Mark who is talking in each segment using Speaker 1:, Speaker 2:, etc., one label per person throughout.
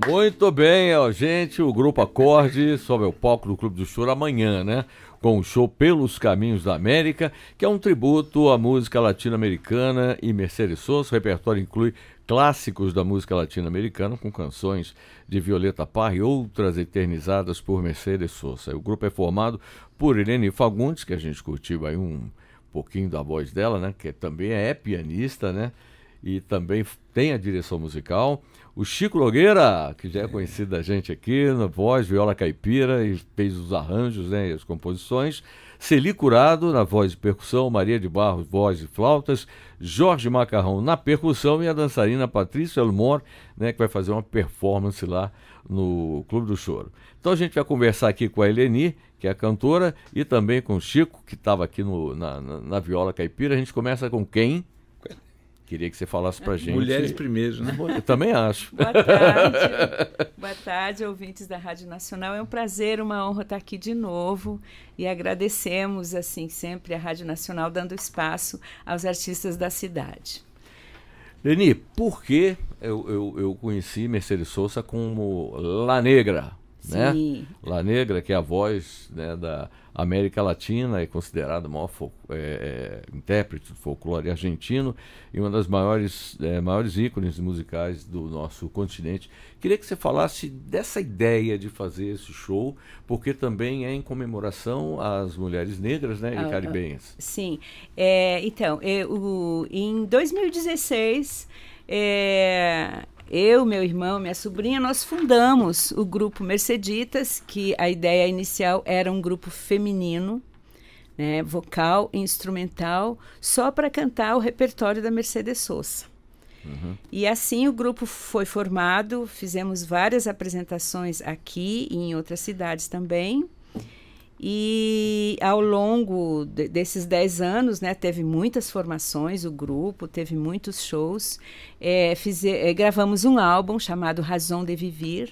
Speaker 1: Muito bem, ó, gente, o Grupo Acorde sobe ao palco do Clube do Choro amanhã, né? Com o show Pelos Caminhos da América, que é um tributo à música latino-americana e Mercedes Sosa. O repertório inclui clássicos da música latino-americana, com canções de Violeta Parra e outras eternizadas por Mercedes Sosa. O grupo é formado por Helene Fagundes, que a gente curtiu aí um pouquinho da voz dela, né? Que também é pianista, né? E também tem a direção musical. O Chico Nogueira, que já é conhecido da gente aqui, na voz, viola caipira, e fez os arranjos, né, e as composições. Celi Curado, na voz e percussão, Maria de Barros, voz e flautas, Jorge Macarrão na percussão e a dançarina Patrícia Elmore, né, que vai fazer uma performance lá no Clube do Choro. Então a gente vai conversar aqui com a Eleni, que é a cantora, e também com o Chico, que estava aqui na viola caipira. A gente começa com quem? Queria que você falasse pra gente.
Speaker 2: Mulheres primeiro, né?
Speaker 1: Eu também acho.
Speaker 3: Boa tarde. Boa tarde, ouvintes da Rádio Nacional. É um prazer, uma honra estar aqui de novo. E agradecemos, assim, sempre a Rádio Nacional dando espaço aos artistas da cidade.
Speaker 1: Leni, por que eu conheci Mercedes Sosa como La Negra? Né?
Speaker 3: Sim.
Speaker 1: La Negra, que é a voz, né, da América Latina, é considerada a maior intérprete do folclore argentino e uma das maiores ícones musicais do nosso continente. Queria que você falasse dessa ideia de fazer esse show, porque também é em comemoração às mulheres negras, né, e caribenhas.
Speaker 3: Sim. Então, em 2016... eu, meu irmão, minha sobrinha, nós fundamos o grupo Merceditas, que a ideia inicial era um grupo feminino, né, vocal e instrumental, só para cantar o repertório da Mercedes Sosa. Uhum. E assim o grupo foi formado, fizemos várias apresentações aqui e em outras cidades também. E ao longo desses 10 anos, né, teve muitas formações, o grupo teve muitos shows. Gravamos um álbum chamado Raison de Vivir.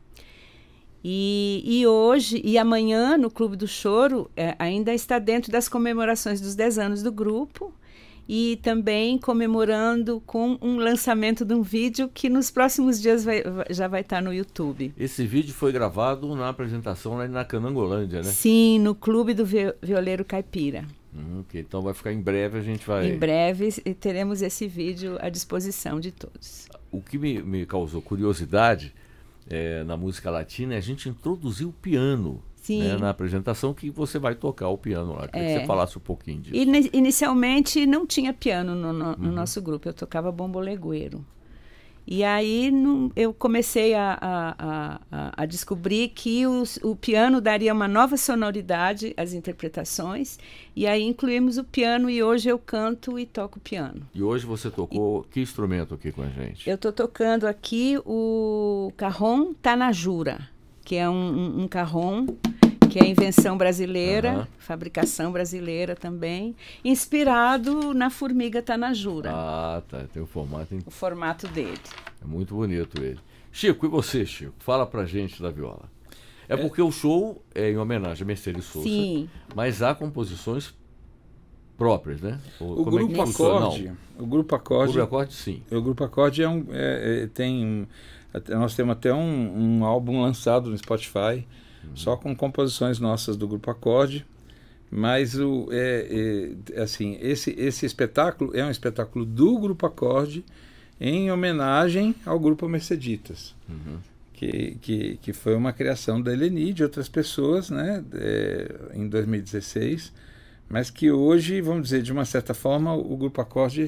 Speaker 3: E hoje e amanhã, no Clube do Choro, ainda está dentro das comemorações dos 10 anos do grupo. E também comemorando com um lançamento de um vídeo que nos próximos dias já vai estar no YouTube.
Speaker 1: Esse vídeo foi gravado na apresentação lá na Canangolândia, né?
Speaker 3: Sim, no Clube do Violeiro Caipira.
Speaker 1: Okay. Então vai ficar em breve, a gente vai...
Speaker 3: Em breve teremos esse vídeo à disposição de todos.
Speaker 1: O que me causou curiosidade na música latina é a gente introduzir o piano. Né, na apresentação, que você vai tocar o piano lá. Queria que você falasse um pouquinho disso.
Speaker 3: Inicialmente não tinha piano no nosso grupo, eu tocava bombolegueiro. E aí eu comecei a descobrir que o piano daria uma nova sonoridade às interpretações, e aí incluímos o piano, e hoje eu canto e toco piano.
Speaker 1: E hoje você tocou que instrumento aqui com a gente?
Speaker 3: Eu estou tocando aqui o carrom tanajura, que é um carrom que é invenção brasileira, fabricação brasileira também, inspirado na formiga tanajura.
Speaker 1: Ah, tá. Tem o
Speaker 3: formato dele.
Speaker 1: É muito bonito ele. Chico, e você, Chico? Fala pra gente da viola. Porque o show é em homenagem a Mercedes Sosa,
Speaker 3: sim,
Speaker 1: mas há composições próprias, né?
Speaker 2: O Grupo Acorde,
Speaker 1: sim.
Speaker 2: O Grupo Acorde nós temos até um álbum lançado no Spotify, só com composições nossas do Grupo Acorde, mas assim, esse espetáculo é um espetáculo do Grupo Acorde em homenagem ao Grupo Merceditas, que foi uma criação da Eleni e de outras pessoas, né, em 2016, mas que hoje, vamos dizer, de uma certa forma, o Grupo Acorde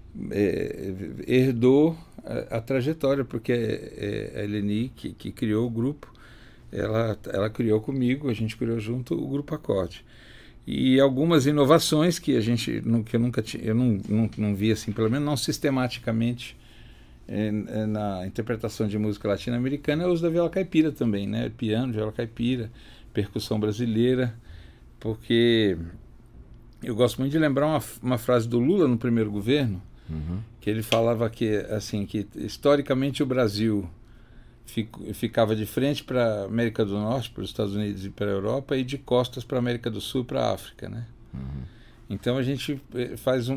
Speaker 2: herdou a trajetória, porque a Eleni, que criou o grupo, ela criou comigo, a gente criou junto o Grupo Acorde. E algumas inovações que eu não vi, assim, pelo menos não sistematicamente, na interpretação de música latino-americana, é o uso da viola caipira também, né? Piano, viola caipira, percussão brasileira, porque eu gosto muito de lembrar uma frase do Lula no primeiro governo, que ele falava que historicamente o Brasil ficava de frente para a América do Norte, para os Estados Unidos e para a Europa, e de costas para a América do Sul e para a África, né? Então a gente faz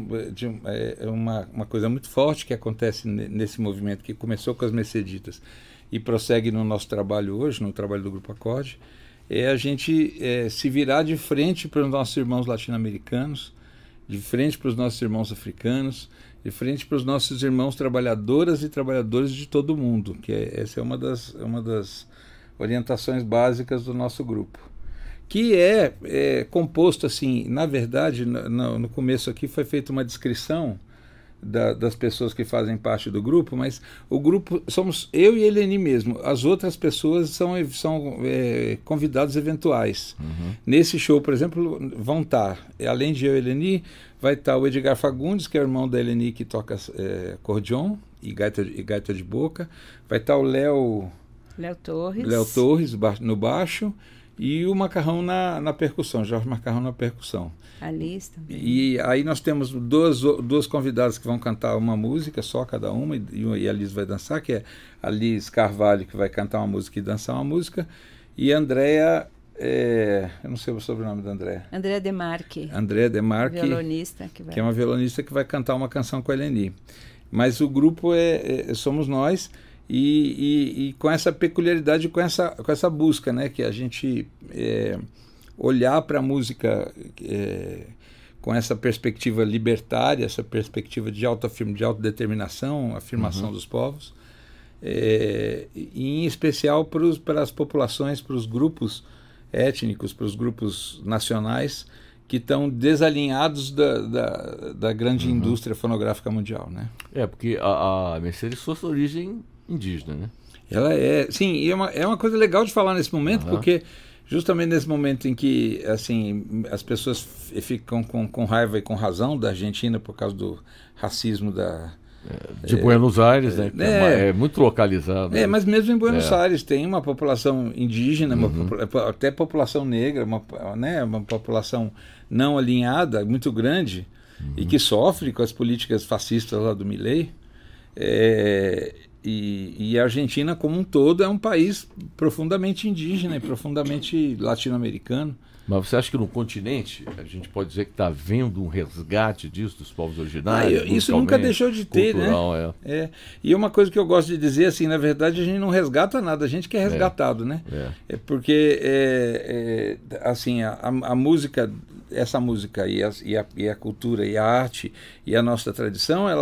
Speaker 2: uma coisa muito forte que acontece nesse movimento que começou com as Merceditas e prossegue no nosso trabalho hoje, no trabalho do Grupo Acorde, é a gente se virar de frente para os nossos irmãos latino-americanos, de frente para os nossos irmãos africanos, de frente para os nossos irmãos trabalhadoras e trabalhadores de todo o mundo, que essa é uma das orientações básicas do nosso grupo. Que é composto assim, na verdade, no começo aqui foi feita uma descrição das pessoas que fazem parte do grupo, mas o grupo somos eu e Eleni mesmo. As outras pessoas são convidados eventuais.
Speaker 1: Uhum.
Speaker 2: Nesse show, por exemplo, vão estar, além de eu e Eleni, vai estar o Edgar Fagundes, que é o irmão da Eleni, que toca acordeon e gaita de boca. Vai estar o Léo Torres no baixo. E o Macarrão na percussão, Jorge Macarrão na percussão.
Speaker 3: A Liz também.
Speaker 2: E aí nós temos duas convidadas que vão cantar uma música só, cada uma, e a Liz vai dançar, que é a Liz Carvalho, que vai cantar uma música e dançar uma música, e a Andréa, eu não sei o sobrenome da Andréa.
Speaker 3: Andréa Demarque.
Speaker 2: Andréa Demarque,
Speaker 3: violonista
Speaker 2: que é uma violonista que vai cantar uma canção com a Eleni. Mas o grupo somos nós. E com essa peculiaridade, com essa busca, né, que a gente olhar para a música com essa perspectiva libertária, essa perspectiva de autodeterminação, afirmação dos povos, e em especial para as populações, para os grupos étnicos, para os grupos nacionais que estão desalinhados da grande indústria fonográfica mundial, né?
Speaker 1: Porque a Mercedes Sosa de origem indígena, né?
Speaker 2: Ela sim, e é uma coisa legal de falar nesse momento, porque justamente nesse momento em que assim as pessoas ficam com raiva e com razão da Argentina por causa do racismo
Speaker 1: de Buenos Aires, né? É muito localizado.
Speaker 2: Mas mesmo em Buenos Aires tem uma população indígena, até população negra, uma população não alinhada, muito grande, e que sofre com as políticas fascistas lá do Milei. E a Argentina como um todo é um país profundamente indígena e profundamente latino-americano.
Speaker 1: Mas você acha que no continente a gente pode dizer que está havendo um resgate disso dos povos originários?
Speaker 2: Isso nunca deixou de ter,
Speaker 1: cultural,
Speaker 2: né? E uma coisa que eu gosto de dizer, assim, na verdade a gente não resgata nada, a gente que é resgatado, né? Porque assim, a música, essa música e a cultura e a arte e a nossa tradição,